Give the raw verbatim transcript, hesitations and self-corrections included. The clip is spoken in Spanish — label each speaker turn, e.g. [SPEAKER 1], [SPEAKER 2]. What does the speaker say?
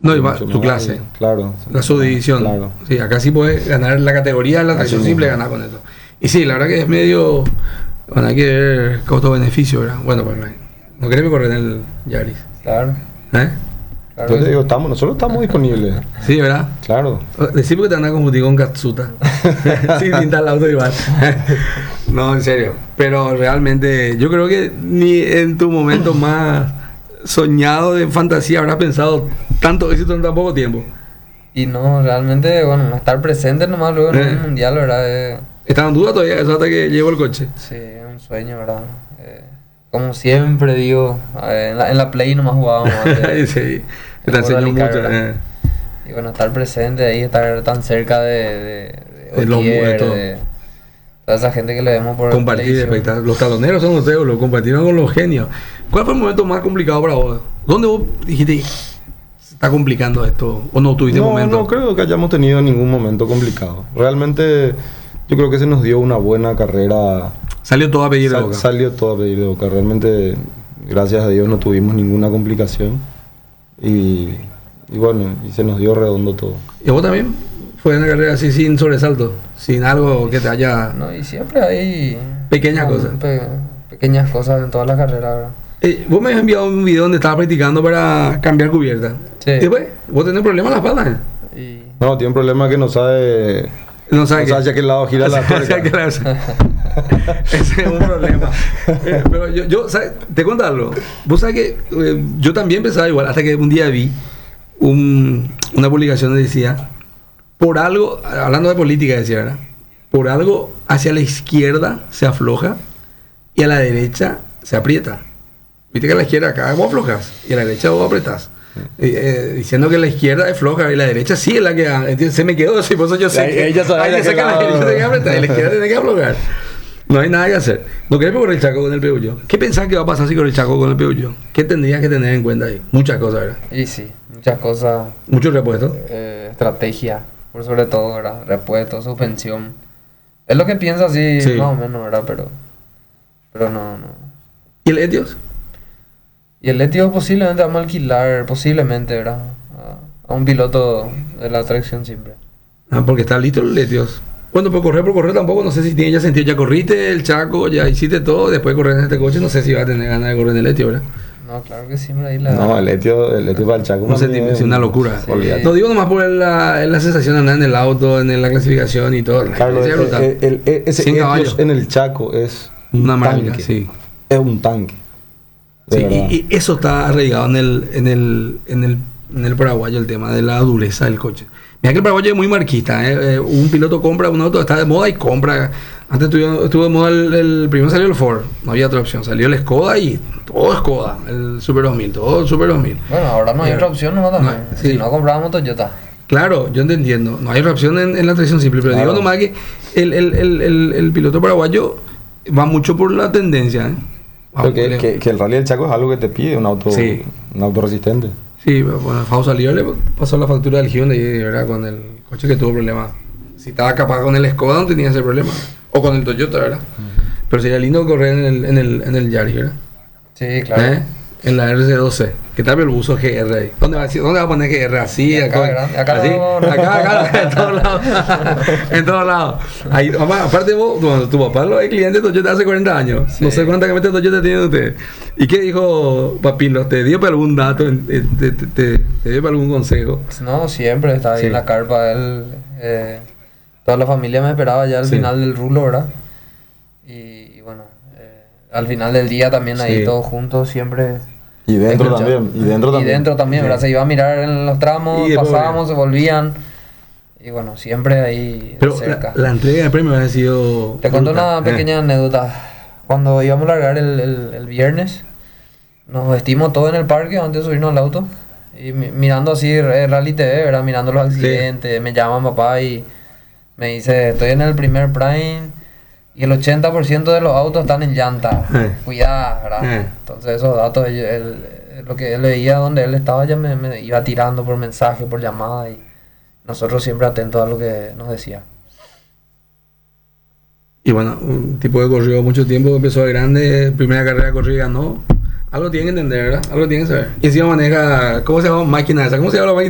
[SPEAKER 1] No, y va,
[SPEAKER 2] mucho
[SPEAKER 1] tu
[SPEAKER 2] más,
[SPEAKER 1] clase.
[SPEAKER 2] y, claro.
[SPEAKER 1] La subdivisión.
[SPEAKER 2] Claro.
[SPEAKER 1] Sí, acá sí puedes ganar la categoría de la tracción
[SPEAKER 2] Así
[SPEAKER 1] simple,
[SPEAKER 2] mismo.
[SPEAKER 1] ganar con esto. Y sí, la verdad que es medio. Bueno, hay que ver costo-beneficio, ¿verdad? Bueno, pues no querés correr en el Yaris.
[SPEAKER 3] Claro.
[SPEAKER 1] ¿Eh?
[SPEAKER 3] claro
[SPEAKER 2] Yo
[SPEAKER 3] que
[SPEAKER 2] te
[SPEAKER 3] sí.
[SPEAKER 2] digo, estamos, nosotros estamos disponibles.
[SPEAKER 1] Sí, ¿verdad?
[SPEAKER 2] Claro.
[SPEAKER 1] Decimos que te van a confundir con Katsuta. Sí, pinta el auto igual. No, en serio. Pero realmente, yo creo que ni en tu momento más soñado de fantasía habrás pensado tanto éxito en tan poco tiempo.
[SPEAKER 3] Y no, realmente, bueno, estar presente nomás luego en
[SPEAKER 1] Eh.
[SPEAKER 3] un mundial, ¿verdad? Es,
[SPEAKER 1] Estaba en duda todavía eso hasta que llegó el coche.
[SPEAKER 3] sí, es un sueño, ¿verdad? Eh, como siempre digo, eh, en, la, en la Play nomás jugábamos antes.
[SPEAKER 1] Sí, te
[SPEAKER 3] Por
[SPEAKER 1] enseñó
[SPEAKER 3] Alicar,
[SPEAKER 1] mucho.
[SPEAKER 3] ¿verdad?
[SPEAKER 1] eh.
[SPEAKER 3] Y bueno, estar presente ahí, estar tan cerca de, de,
[SPEAKER 1] De los
[SPEAKER 3] Otier,
[SPEAKER 1] muertos.
[SPEAKER 3] de toda esa gente que le vemos por
[SPEAKER 1] Compartir
[SPEAKER 3] televisión.
[SPEAKER 1] espectáculos. Los taloneros son ustedes, lo compartieron con los genios. ¿Cuál fue el momento más complicado para vos? ¿Dónde vos dijiste, se está complicando esto? ¿O no tuviste
[SPEAKER 2] No,
[SPEAKER 1] momento?
[SPEAKER 2] no creo que hayamos tenido ningún momento complicado. Realmente yo creo que se nos dio una buena carrera.
[SPEAKER 1] Salió todo a pedir de
[SPEAKER 2] Sal-
[SPEAKER 1] boca.
[SPEAKER 2] Salió todo a pedir de boca. Realmente, gracias a Dios, no tuvimos ninguna complicación. Y, y bueno, y se nos dio redondo todo.
[SPEAKER 1] ¿Y vos también? ¿Fue una carrera así sin sobresalto? Sin algo que te haya...
[SPEAKER 3] No, y siempre hay...
[SPEAKER 1] Pequeñas
[SPEAKER 3] no,
[SPEAKER 1] cosas.
[SPEAKER 3] pe- pequeñas cosas en todas las carreras, ¿verdad?
[SPEAKER 1] Eh, vos me has enviado un video donde estabas practicando para cambiar cubierta.
[SPEAKER 3] Sí.
[SPEAKER 1] Y después, vos tenés problemas en la espalda. ¿eh?
[SPEAKER 3] Y...
[SPEAKER 2] No, tiene un problema que no sabe.
[SPEAKER 1] No sabes
[SPEAKER 2] No sabe hacia qué lado gira la tuerca.
[SPEAKER 1] Ese es un problema. Eh, pero yo, yo ¿sabes? Te cuento algo. Vos sabes que eh, yo también pensaba igual, hasta que un día vi un, una publicación donde decía, por algo, hablando de política, decía, ¿verdad? Por algo hacia la izquierda se afloja y a la derecha se aprieta. Viste que a la izquierda acá vos aflojas y a la derecha vos apretás. Eh, eh, diciendo que la izquierda es floja y la derecha sí es la que ¿entiendes? Se me quedó así, por eso yo sé
[SPEAKER 2] Ahí-
[SPEAKER 1] que,
[SPEAKER 2] ella sabe
[SPEAKER 1] ahí
[SPEAKER 2] de
[SPEAKER 1] yo sé
[SPEAKER 2] qué
[SPEAKER 1] que la
[SPEAKER 2] lado.
[SPEAKER 1] derecha tiene que apretar y la izquierda tiene que aflojar. No hay nada que hacer. No querés correr el Chaco con el Peullo. ¿Qué pensás que va a pasar si corre el Chaco con el Peullo? ¿Qué tendrías que tener en cuenta ahí? Muchas cosas, ¿verdad?
[SPEAKER 3] y sí, muchas cosas,
[SPEAKER 1] Muchos repuestos.
[SPEAKER 3] eh, estrategia, por sobre todo, ¿verdad? Repuesto, suspensión. Es lo que pienso así,
[SPEAKER 1] Sí.
[SPEAKER 3] más o menos, ¿verdad? Pero, pero no, no.
[SPEAKER 1] ¿Y el Etios?
[SPEAKER 3] Y el Etio posiblemente vamos a alquilar, posiblemente, ¿verdad? A, a un piloto de la tracción simple.
[SPEAKER 1] Ah, porque está listo el Etios. Bueno, por correr, por correr tampoco, no sé si tiene ya sentido. Ya corriste el Chaco, ya hiciste todo, después correr en este coche, no sé si va a tener ganas de correr en el Etios, ¿verdad?
[SPEAKER 3] No, claro que sí, ahí la...
[SPEAKER 2] No, el etio, el etio para el Chaco.
[SPEAKER 1] No sé,
[SPEAKER 2] mami,
[SPEAKER 1] es una locura.
[SPEAKER 3] Sí.
[SPEAKER 2] Olvídate.
[SPEAKER 1] No digo nomás por la, la sensación de andar en el auto, en la clasificación y todo.
[SPEAKER 2] Carlos,
[SPEAKER 1] Es
[SPEAKER 2] el-
[SPEAKER 1] brutal.
[SPEAKER 2] el- el- el- ese
[SPEAKER 1] Cien
[SPEAKER 2] Etios
[SPEAKER 1] caballos.
[SPEAKER 2] en el Chaco es un
[SPEAKER 1] Una maravilla,
[SPEAKER 2] tanque.
[SPEAKER 1] sí.
[SPEAKER 2] Es un tanque. De
[SPEAKER 1] Sí,
[SPEAKER 2] verdad.
[SPEAKER 1] y, y eso está arraigado en el, en el, en el, en el paraguayo, el tema de la dureza del coche. Mira que el paraguayo es muy marquista, ¿eh? Eh, un piloto compra un auto, está de moda y compra. Antes estuvo, estuvo de moda el, el primero salió el Ford, no había otra opción, salió el Skoda y todo Skoda, el Super dos mil, todo el Super dos mil.
[SPEAKER 3] Bueno, ahora no hay
[SPEAKER 1] Ya.
[SPEAKER 3] otra opción nomás también.
[SPEAKER 1] No, sí.
[SPEAKER 3] Si no comprábamos Toyota.
[SPEAKER 1] Claro, yo te entiendo, no hay otra opción en, en la tracción simple, pero
[SPEAKER 2] Claro.
[SPEAKER 1] digo nomás que el, el, el, el, el piloto paraguayo va mucho por la tendencia, ¿eh? Va
[SPEAKER 2] Porque
[SPEAKER 1] por-
[SPEAKER 2] que, que el rally del Chaco es algo que te pide, un auto,
[SPEAKER 1] Sí.
[SPEAKER 2] un auto resistente.
[SPEAKER 1] Sí, bueno, Fau salió, le pasó la factura del Hyundai, ¿verdad? Con el coche que tuvo problemas. Si estaba capaz con el Skoda no tenía ese problema. O con el Toyota, ¿verdad? Pero sería lindo correr en el, en el, en el Yaris, ¿verdad?
[SPEAKER 3] Sí, claro.
[SPEAKER 1] ¿Eh? En la R C doce. ¿Qué tal el buzo G R ahí? ¿Dónde va a, decir- dónde va a poner G R? Así,
[SPEAKER 3] Acá,
[SPEAKER 1] acá.
[SPEAKER 3] grande. Acá
[SPEAKER 1] así,
[SPEAKER 3] no, no.
[SPEAKER 1] acá, acá, en todos lados. En todos lados. Ahí, papá, aparte vos, bueno, tu papá lo es cliente de Toyota hace cuarenta años.
[SPEAKER 3] Sí.
[SPEAKER 1] No sé cuántas camionetas Toyota tienen ustedes. ¿Y qué dijo Papilo? ¿Te dio para algún dato? ¿Te, te, te, te- te dio para algún consejo?
[SPEAKER 3] No, siempre está ahí
[SPEAKER 1] Sí.
[SPEAKER 3] en la carpa. Él, eh, toda la familia me esperaba ya al
[SPEAKER 1] Sí.
[SPEAKER 3] final del rulo, ¿verdad? Y, y bueno, eh, al final del día también ahí
[SPEAKER 1] Sí.
[SPEAKER 3] todos juntos, siempre.
[SPEAKER 2] Y dentro
[SPEAKER 3] escucha-
[SPEAKER 2] también. Y dentro
[SPEAKER 3] Y
[SPEAKER 2] también.
[SPEAKER 3] dentro también, ¿verdad? Se iba a mirar en los tramos,
[SPEAKER 1] Y después
[SPEAKER 3] pasábamos, se volvían. Y bueno, siempre ahí
[SPEAKER 1] Pero
[SPEAKER 3] cerca.
[SPEAKER 1] la, la entrega de premios ha sido.
[SPEAKER 3] Te cuento
[SPEAKER 1] brutal,
[SPEAKER 3] una
[SPEAKER 1] ¿eh?
[SPEAKER 3] pequeña anécdota. Cuando íbamos a largar el, el, el viernes, nos vestimos todos en el parque antes de subirnos al auto. Y mi- mirando así eh, Rally T V, ¿verdad? Mirando los accidentes. Me llama papá y me dice, estoy en el primer Prime y el ochenta por ciento de los autos están en llanta.
[SPEAKER 1] Eh.
[SPEAKER 3] Cuidado, ¿verdad?
[SPEAKER 1] Eh.
[SPEAKER 3] Entonces esos datos, él- él- lo que él leía donde él estaba, ya me, me iba tirando por mensaje, por llamada. Y nosotros siempre atentos a lo que nos decía.
[SPEAKER 1] Y bueno, un tipo que corrió mucho tiempo, empezó de grande, primera carrera corrió y ganó. Algo tiene que entender, ¿verdad? Algo tiene que saber. Y encima maneja, ¿cómo se llama? Máquina esa. ¿Cómo se llama la máquina?